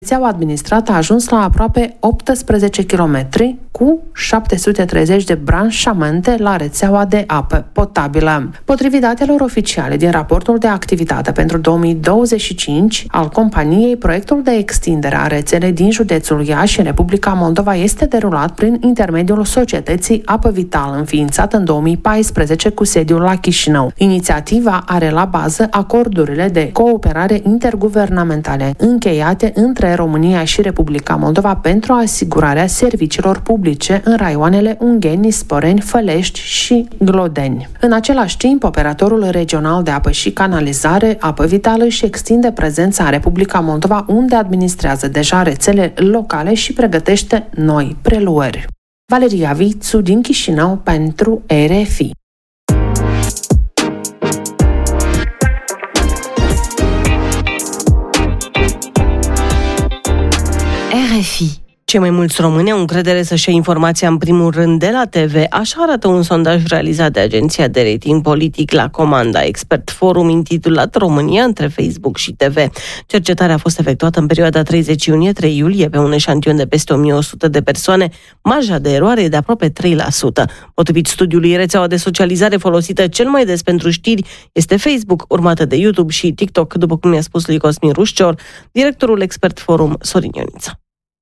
Rețeaua administrată a ajuns la aproape 18 km cu 730 de branșamente la rețeaua de apă potabilă. Potrivit datelor oficiale din raportul de activitate pentru 2025 al companiei, proiectul de extindere a rețelei din județul Iași în Republica Moldova este derulat prin intermediul societății Apă Vital, înființată în 2014 cu sediul la Chișinău. Inițiativa are la bază acordurile de cooperare interguvernamentale încheiate între România și Republica Moldova pentru asigurarea serviciilor publice în raioanele Ungheni, Sporeni, Fălești și Glodeni. În același timp, operatorul regional de apă și canalizare, Apă Vital, își extinde prezența în Republica Moldova, unde administrează deja rețele locale și pregătește noi preluări. Valeria Vițu din Chișinău pentru RFI. RFI. Cei mai mulți români au încredere să-și ia informația în primul rând de la TV. Așa arată un sondaj realizat de agenția de rating politic La Comanda Expert Forum, intitulat România între Facebook și TV. Cercetarea a fost efectuată în perioada 30 iunie-3 iulie pe un eșantion de peste 1100 de persoane. Marja de eroare e de aproape 3%. Potrivit studiului, rețeaua de socializare folosită cel mai des pentru știri este Facebook, urmată de YouTube și TikTok, după cum mi-a spus lui Cosmin Rușcior, directorul Expert Forum Sorin Ioniță.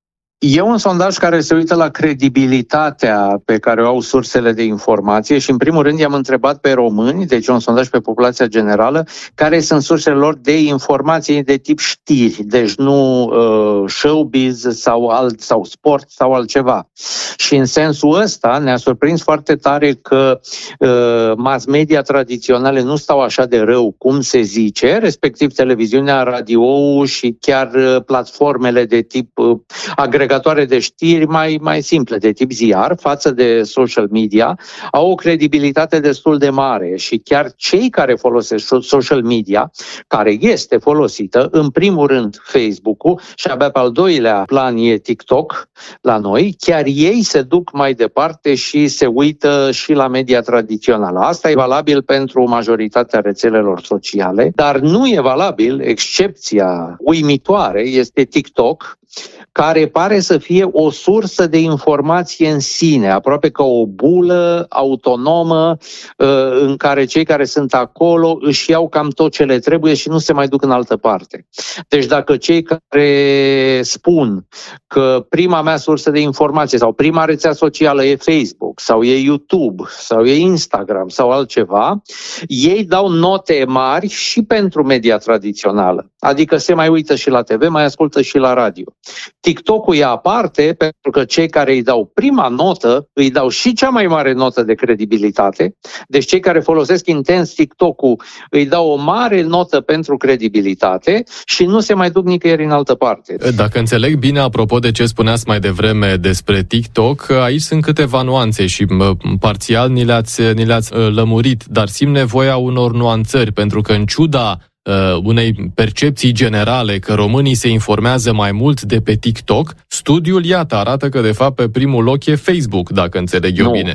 E un sondaj care se uită la credibilitatea pe care o au sursele de informație și, în primul rând, i-am întrebat pe români, deci un sondaj pe populația generală, care sunt sursele lor de informații de tip știri, deci nu showbiz sau sport sau altceva. Și în sensul ăsta ne-a surprins foarte tare că mass media tradiționale nu stau așa de rău cum se zice, respectiv televiziunea, radio și chiar platformele de tip agregatoare de știri mai simple, de tip ziar, față de social media, au o credibilitate destul de mare și chiar cei care folosesc social media, care este folosită, în primul rând Facebook-ul și abia pe al doilea plan e TikTok la noi, chiar ei se duc mai departe și se uită și la media tradițională. Asta e valabil pentru majoritatea rețelelor sociale, dar nu e valabil, excepția uimitoare este TikTok, care pare să fie o sursă de informație în sine, aproape ca o bulă autonomă în care cei care sunt acolo își iau cam tot ce le trebuie și nu se mai duc în altă parte. Deci dacă cei care spun că prima mea sursă de informație sau prima rețea socială e Facebook sau e YouTube sau e Instagram sau altceva, ei dau note mari și pentru media tradițională. Adică se mai uită și la TV, mai ascultă și la radio. TikTok-ul e aparte pentru că cei care îi dau prima notă îi dau și cea mai mare notă de credibilitate. Deci cei care folosesc intens TikTok-ul îi dau o mare notă pentru credibilitate și nu se mai duc nicăieri în altă parte. Dacă înțeleg bine, apropo de ce spuneați mai devreme despre TikTok, aici sunt câteva nuanțe și parțial ni le-ați lămurit, dar simt nevoia unor nuanțări, pentru că în ciuda unei percepții generale că românii se informează mai mult de pe TikTok, studiul, iată, arată că de fapt pe primul loc e Facebook, dacă înțeleg eu bine.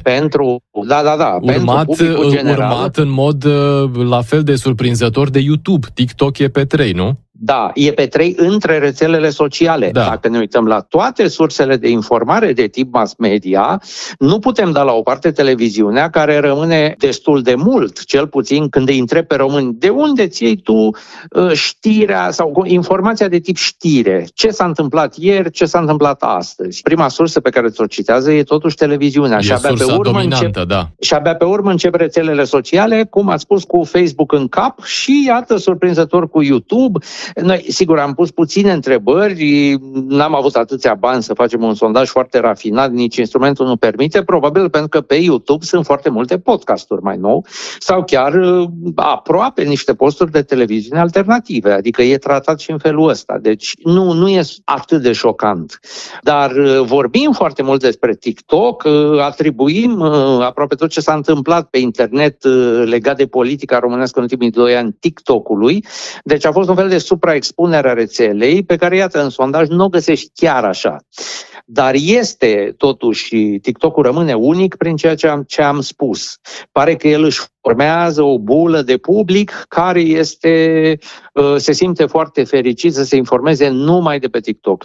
Urmat în mod la fel de surprinzător de YouTube. TikTok e pe 3, nu? Da, e pe 3 între rețelele sociale. Da. Dacă ne uităm la toate sursele de informare de tip mass media, nu putem da la o parte televiziunea, care rămâne destul de mult, cel puțin când îi întrebi pe români, de unde ții tu știrea sau informația de tip știre? Ce s-a întâmplat ieri, ce s-a întâmplat astăzi? Prima sursă pe care ți-o citează e totuși televiziunea. Și abia pe urmă încep rețelele sociale, cum ați spus, cu Facebook în cap și, iată, surprinzător, cu YouTube. Noi, sigur, am pus puține întrebări, n-am avut atâția bani să facem un sondaj foarte rafinat, nici instrumentul nu permite, probabil pentru că pe YouTube sunt foarte multe podcasturi mai nou sau chiar aproape niște posturi de televiziune alternative, adică e tratat și în felul ăsta, deci nu e atât de șocant. Dar vorbim foarte mult despre TikTok, atribuim aproape tot ce s-a întâmplat pe internet legat de politica românească în ultimii 2 ani TikTok-ului, deci a fost un fel de supraexpunere a rețelei pe care, iată, în sondaj nu o găsești chiar așa. Dar este, totuși, TikTok-ul rămâne unic prin ceea ce am spus. Pare că el își formează o bulă de public care se simte foarte fericit să se informeze numai de pe TikTok.